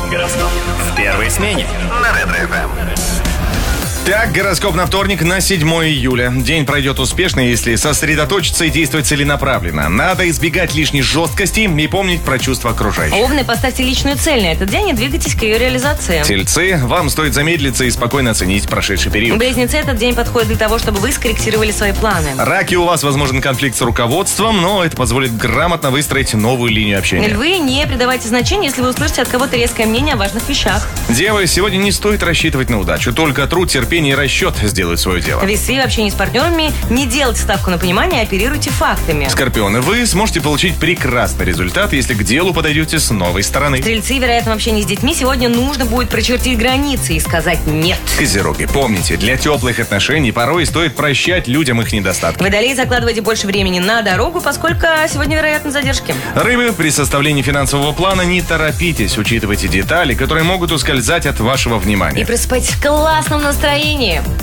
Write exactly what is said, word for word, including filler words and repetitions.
Гороскоп в первой смене на Ретро-эф эм. Так, гороскоп на вторник, на седьмое июля. День пройдет успешно, если сосредоточиться и действовать целенаправленно. Надо избегать лишней жесткости и помнить про чувства окружающих. Овны, поставьте личную цель на этот день и двигайтесь к ее реализации. Тельцы, вам стоит замедлиться и спокойно оценить прошедший период. Близнецы, этот день подходит для того, чтобы вы скорректировали свои планы. Раки, у вас возможен конфликт с руководством, но это позволит грамотно выстроить новую линию общения. Львы, не придавайте значения, если вы услышите от кого-то резкое мнение о важных вещах. Девы, сегодня не стоит рассчитывать на удачу, только труд, терпение и расчет сделают свое дело. Весы, в общении с партнерами не делайте ставку на понимание, а оперируйте фактами. Скорпионы, вы сможете получить прекрасный результат, если к делу подойдете с новой стороны. Стрельцы, вероятно, в общении с детьми сегодня нужно будет прочертить границы и сказать «нет». Козероги, помните, для теплых отношений порой стоит прощать людям их недостатки. Водолеи, закладывайте больше времени на дорогу, поскольку сегодня, вероятно, задержки. Рыбы, при составлении финансового плана не торопитесь, учитывайте детали, которые могут ускользать от вашего внимания. И просыпайтесь в классном настроении.